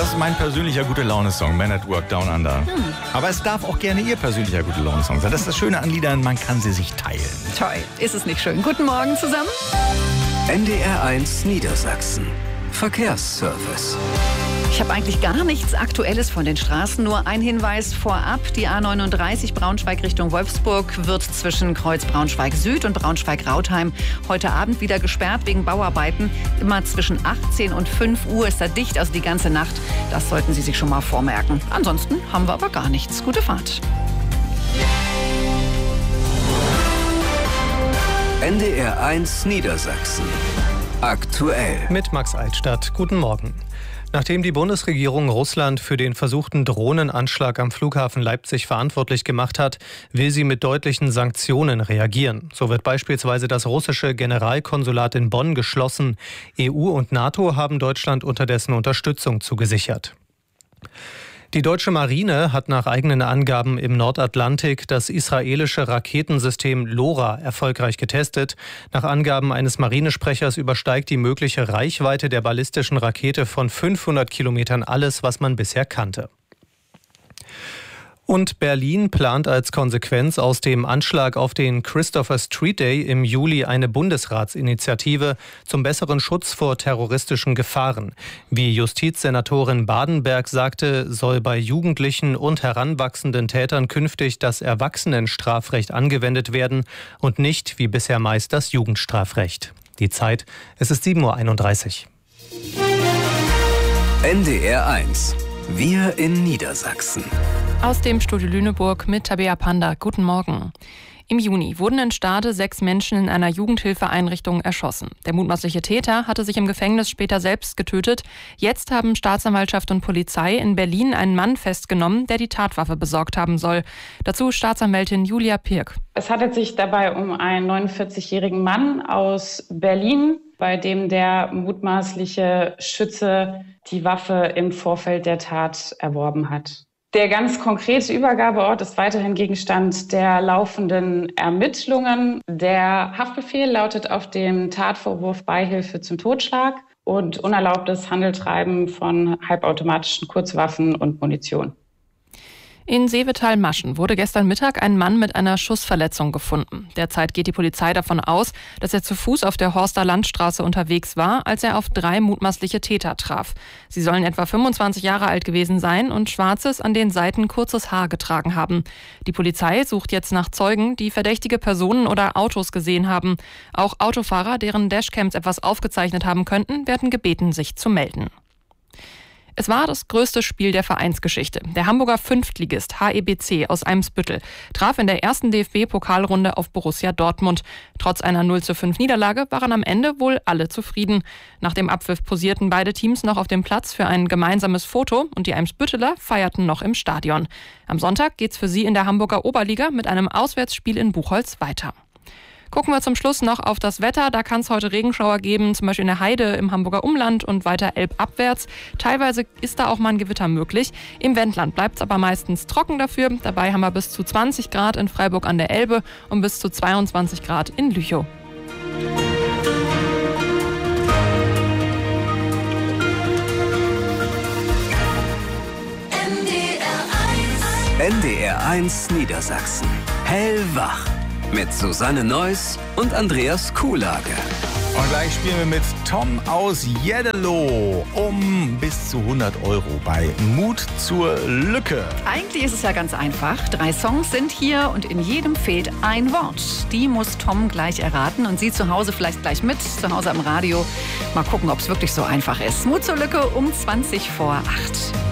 Das ist mein persönlicher Gute-Laune-Song, Man at Work Down Under. Aber es darf auch gerne Ihr persönlicher Gute-Laune-Song sein. Das ist das Schöne an Liedern, man kann sie sich teilen. Toll, ist es nicht schön? Guten Morgen zusammen. NDR1 Niedersachsen. Verkehrsservice. Ich habe eigentlich gar nichts Aktuelles von den Straßen, nur ein Hinweis vorab. Die A39 Braunschweig Richtung Wolfsburg wird zwischen Kreuz Braunschweig Süd und Braunschweig-Rautheim heute Abend wieder gesperrt wegen Bauarbeiten. Immer zwischen 18 und 5 Uhr ist da dicht, also die ganze Nacht. Das sollten Sie sich schon mal vormerken. Ansonsten haben wir aber gar nichts. Gute Fahrt. NDR1 Niedersachsen. Aktuell. Mit Max Altstadt. Guten Morgen. Nachdem die Bundesregierung Russland für den versuchten Drohnenanschlag am Flughafen Leipzig verantwortlich gemacht hat, will sie mit deutlichen Sanktionen reagieren. So wird beispielsweise das russische Generalkonsulat in Bonn geschlossen. EU und NATO haben Deutschland unterdessen Unterstützung zugesichert. Die deutsche Marine hat nach eigenen Angaben im Nordatlantik das israelische Raketensystem LoRa erfolgreich getestet. Nach Angaben eines Marinesprechers übersteigt die mögliche Reichweite der ballistischen Rakete von 500 Kilometern alles, was man bisher kannte. Und Berlin plant als Konsequenz aus dem Anschlag auf den Christopher Street Day im Juli eine Bundesratsinitiative zum besseren Schutz vor terroristischen Gefahren. Wie Justizsenatorin Badenberg sagte, soll bei Jugendlichen und heranwachsenden Tätern künftig das Erwachsenenstrafrecht angewendet werden und nicht wie bisher meist das Jugendstrafrecht. Die Zeit, es ist 7:31 Uhr. NDR1. Wir in Niedersachsen. Aus dem Studio Lüneburg mit Tabea Panda. Guten Morgen. Im Juni wurden in Stade 6 Menschen in einer Jugendhilfeeinrichtung erschossen. Der mutmaßliche Täter hatte sich im Gefängnis später selbst getötet. Jetzt haben Staatsanwaltschaft und Polizei in Berlin einen Mann festgenommen, der die Tatwaffe besorgt haben soll. Dazu Staatsanwältin Julia Pirk. Es handelt sich dabei um einen 49-jährigen Mann aus Berlin, bei dem der mutmaßliche Schütze die Waffe im Vorfeld der Tat erworben hat. Der ganz konkrete Übergabeort ist weiterhin Gegenstand der laufenden Ermittlungen. Der Haftbefehl lautet auf dem Tatvorwurf Beihilfe zum Totschlag und unerlaubtes Handeltreiben von halbautomatischen Kurzwaffen und Munition. In Seevetal-Maschen wurde gestern Mittag ein Mann mit einer Schussverletzung gefunden. Derzeit geht die Polizei davon aus, dass er zu Fuß auf der Horster Landstraße unterwegs war, als er auf 3 mutmaßliche Täter traf. Sie sollen etwa 25 Jahre alt gewesen sein und schwarzes, an den Seiten kurzes Haar getragen haben. Die Polizei sucht jetzt nach Zeugen, die verdächtige Personen oder Autos gesehen haben. Auch Autofahrer, deren Dashcams etwas aufgezeichnet haben könnten, werden gebeten, sich zu melden. Es war das größte Spiel der Vereinsgeschichte. Der Hamburger Fünftligist HEBC aus Eimsbüttel traf in der ersten DFB-Pokalrunde auf Borussia Dortmund. Trotz einer 0:5 Niederlage waren am Ende wohl alle zufrieden. Nach dem Abpfiff posierten beide Teams noch auf dem Platz für ein gemeinsames Foto und die Eimsbütteler feierten noch im Stadion. Am Sonntag geht's für sie in der Hamburger Oberliga mit einem Auswärtsspiel in Buchholz weiter. Gucken wir zum Schluss noch auf das Wetter. Da kann es heute Regenschauer geben, zum Beispiel in der Heide im Hamburger Umland und weiter elbabwärts. Teilweise ist da auch mal ein Gewitter möglich. Im Wendland bleibt es aber meistens trocken dafür. Dabei haben wir bis zu 20 Grad in Freiburg an der Elbe und bis zu 22 Grad in Lüchow. NDR1 Niedersachsen. Hellwach. Mit Susanne Neuss und Andreas Kuhlage. Und gleich spielen wir mit Tom aus Jeddelo um bis zu 100 € bei Mut zur Lücke. Eigentlich ist es ja ganz einfach. 3 Songs sind hier und in jedem fehlt ein Wort. Die muss Tom gleich erraten und Sie zu Hause vielleicht gleich mit, zu Hause am Radio. Mal gucken, ob es wirklich so einfach ist. Mut zur Lücke um 20 vor 8.